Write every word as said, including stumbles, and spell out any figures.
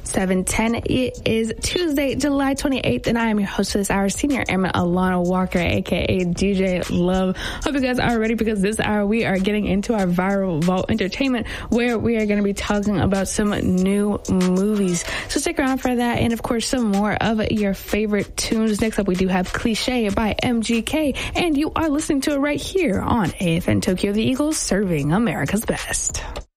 seven ten. It is Tuesday, July twenty-eighth, and I am your host for this hour, Senior Airman Alana Walker, aka D J Love. Hope you guys are ready, because this hour we are getting into our Viral Vault Entertainment, where we are going to be talking about some new movies. So stick around for that, and of course some more of your favorite tunes. Next up, we do have Cliche by M G K, and you are listening to it right here on A F N Tokyo, the Eagles serving America's best.